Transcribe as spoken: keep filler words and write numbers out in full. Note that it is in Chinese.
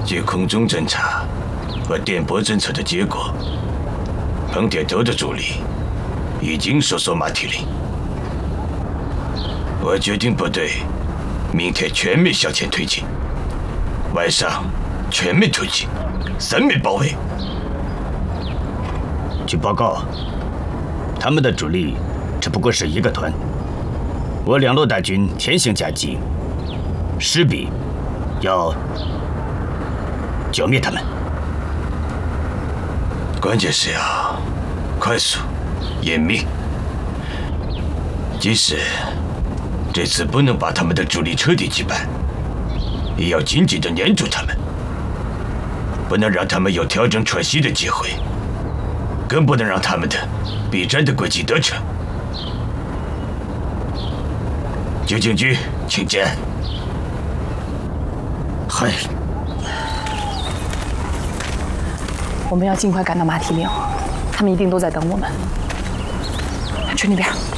据空中侦察和电波侦测的结果，彭铁头的主力已经收缩马蹄岭。我决定部队明天全面向前推进，晚上全面突击，三面包围。 据报告，他们的主力只不过是一个团，我两路大军前行夹击，势必要剿灭他们。 关键是要快速、严密。即使这次不能把他们的主力彻底击败，也要紧紧地粘住他们，不能让他们有调整喘息的机会，更不能让他们的避战的轨迹得逞。九警局，请见。 嗨。 我们要尽快赶到马蹄岭，他们一定都在等我们。去那边。